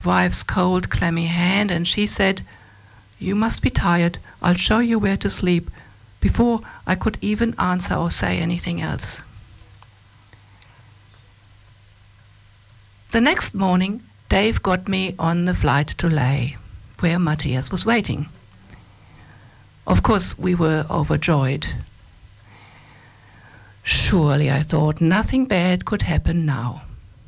wife's cold, clammy hand, and she said, "You must be tired. I'll show you where to sleep," before I could even answer or say anything else. The next morning, Dave got me on the flight to Leh, where Matthias was waiting. Of course, we were overjoyed. Surely, I thought, nothing bad could happen now.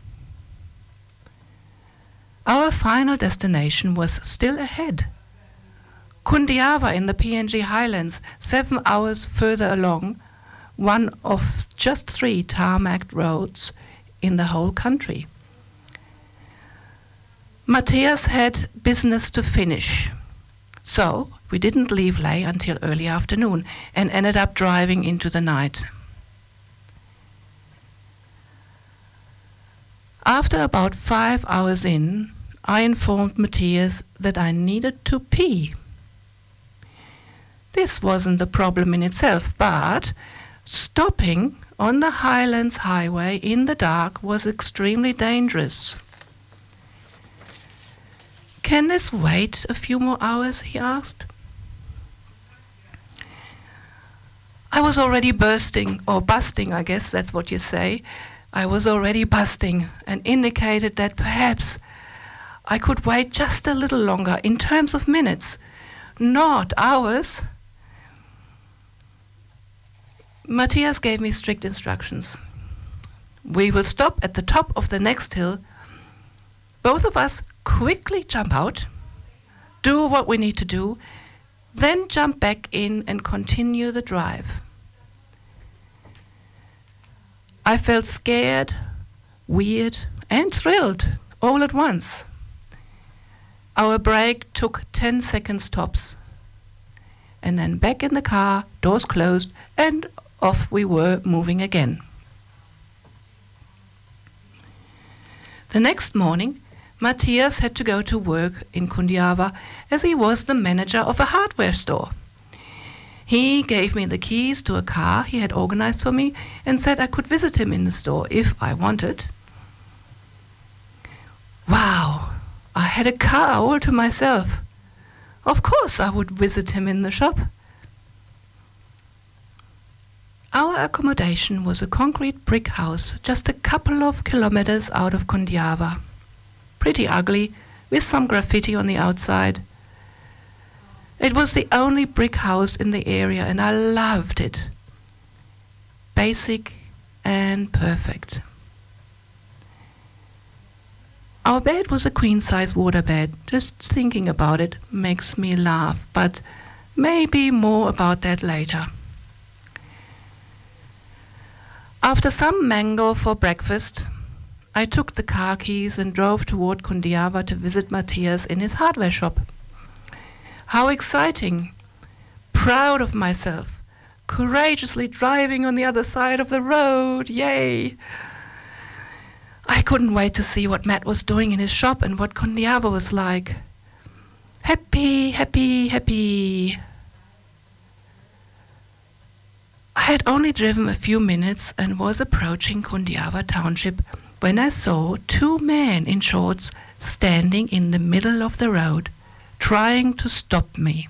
Our final destination was still ahead. Kundiava in the PNG Highlands, 7 hours further along, one of just 3 tarmac roads in the whole country. Matthias had business to finish, so we didn't leave Leh until early afternoon and ended up driving into the night. After about 5 hours in, I informed Matthias that I needed to pee. This wasn't a problem in itself, but stopping on the Highlands Highway in the dark was extremely dangerous. "Can this wait a few more hours?" he asked. I was already busting, I guess that's what you say. I was already busting and indicated that perhaps I could wait just a little longer in terms of minutes, not hours. Matthias gave me strict instructions. "We will stop at the top of the next hill. Both of us quickly jump out, do what we need to do, then jump back in and continue the drive." I felt scared, weird, and thrilled all at once. Our break took 10 seconds tops. And then back in the car, doors closed, and off we were moving again. The next morning, Matthias had to go to work in Kundiava as he was the manager of a hardware store. He gave me the keys to a car he had organized for me and said I could visit him in the store if I wanted. Wow, I had a car all to myself. Of course I would visit him in the shop. Our accommodation was a concrete brick house just a couple of kilometers out of Kundiava. Pretty ugly, with some graffiti on the outside. It was the only brick house in the area and I loved it. Basic and perfect. Our bed was a queen-size waterbed. Just thinking about it makes me laugh, but maybe more about that later. After some mango for breakfast, I took the car keys and drove toward Kundiava to visit Matthias in his hardware shop. How exciting! Proud of myself, courageously driving on the other side of the road, yay! I couldn't wait to see what Matt was doing in his shop and what Kundiava was like. Happy, happy, happy. I had only driven a few minutes and was approaching Kundiava Township when I saw 2 men in shorts standing in the middle of the road, trying to stop me.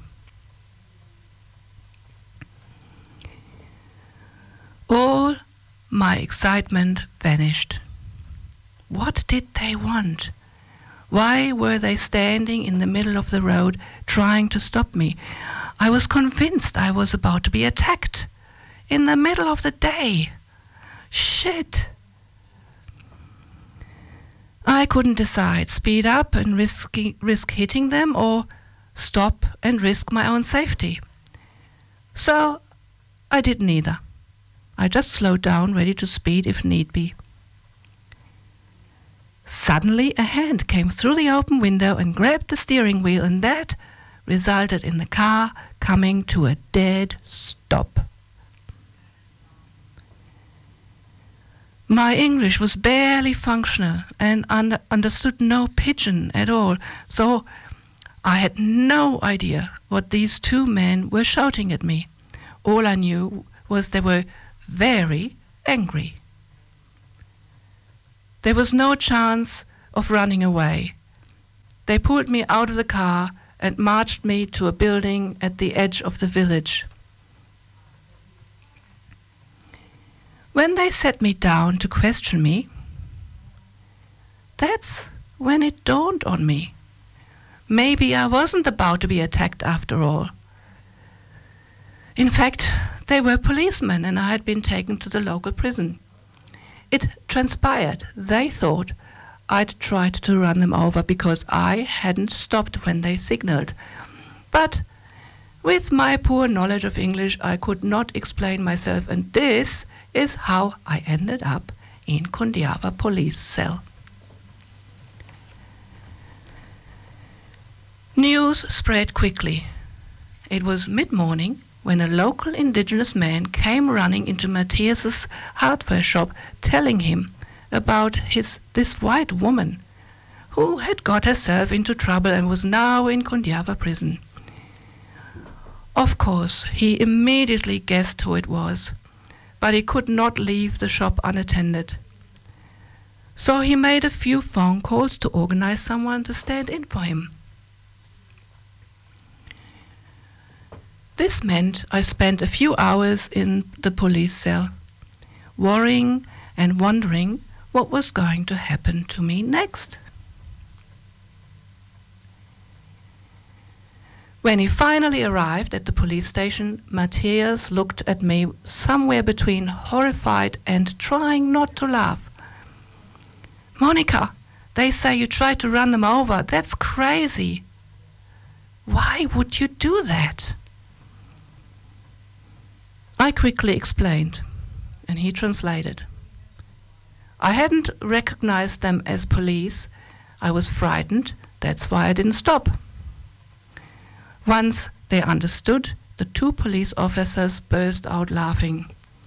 All my excitement vanished. What did they want? Why were they standing in the middle of the road trying to stop me? I was convinced I was about to be attacked. In the middle of the day. Shit. I couldn't decide, speed up and risk hitting them or stop and risk my own safety. So I did neither. I just slowed down, ready to speed if need be. Suddenly a hand came through the open window and grabbed the steering wheel, and that resulted in the car coming to a dead stop. My English was barely functional and understood no pidgin at all, so I had no idea what these 2 men were shouting at me. All I knew was they were very angry. There was no chance of running away. They pulled me out of the car and marched me to a building at the edge of the village. When they sat me down to question me, that's when it dawned on me. Maybe I wasn't about to be attacked after all. In fact, they were policemen and I had been taken to the local prison. It transpired they thought I'd tried to run them over because I hadn't stopped when they signaled. But with my poor knowledge of English, I could not explain myself, and this is how I ended up in Kundiava police cell. News spread quickly. It was mid-morning when a local indigenous man came running into Matthias's hardware shop telling him about this white woman who had got herself into trouble and was now in Kundiava prison. Of course, he immediately guessed who it was, but he could not leave the shop unattended. So he made a few phone calls to organize someone to stand in for him. This meant I spent a few hours in the police cell, worrying and wondering what was going to happen to me next. When he finally arrived at the police station, Matthias looked at me somewhere between horrified and trying not to laugh. "Monica, they say you tried to run them over. That's crazy. Why would you do that?" I quickly explained, and he translated. I hadn't recognized them as police. I was frightened. That's why I didn't stop. Once they understood, the two police officers burst out laughing.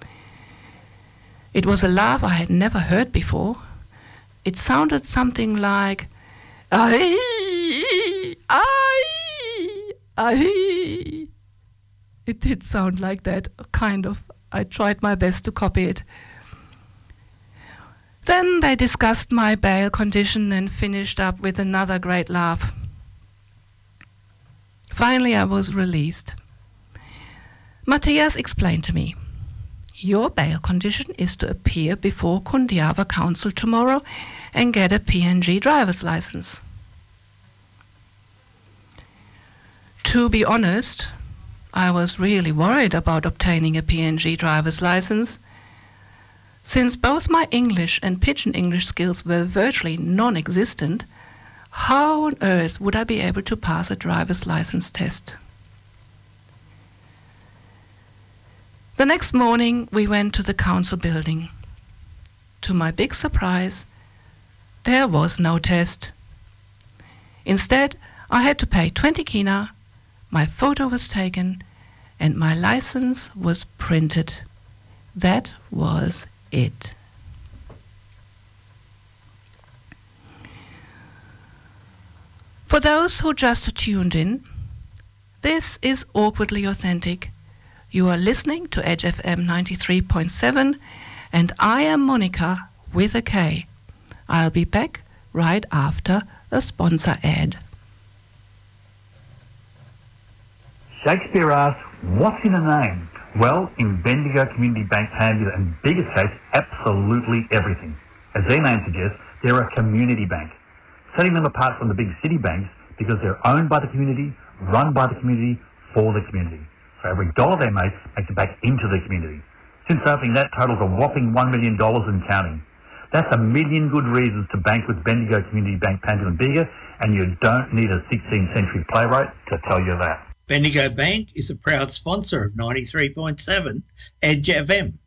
It was a laugh I had never heard before. It sounded something like, "Ai, ai, ai." It did sound like that, kind of. I tried my best to copy it. Then they discussed my bail condition and finished up with another great laugh. Finally, I was released. Matthias explained to me, "Your bail condition is to appear before Kundiava Council tomorrow and get a PNG driver's license." To be honest, I was really worried about obtaining a PNG driver's license. Since both my English and Pidgin English skills were virtually non-existent, how on earth would I be able to pass a driver's license test? The next morning, we went to the council building. To my big surprise, there was no test. Instead, I had to pay 20 kina, my photo was taken, and my license was printed. That was it. For those who just tuned in, this is Awkwardly Authentic. You are listening to Edge FM 93.7, and I am Monica with a K. I'll be back right after a sponsor ad. Shakespeare asked, "What's in a name?" Well, in Bendigo Community Bank Panhandle and Bigger's case, absolutely everything. As their name suggests, they're a community bank, setting them apart from the big city banks because they're owned by the community, run by the community, for the community. So every dollar they make makes it back into the community. Since opening, that totals a whopping $1 million and counting. That's a million good reasons to bank with Bendigo Community Bank Panhandle and Bigger, and you don't need a 16th century playwright to tell you that. Bendigo Bank is a proud sponsor of 93.7 Edge FM.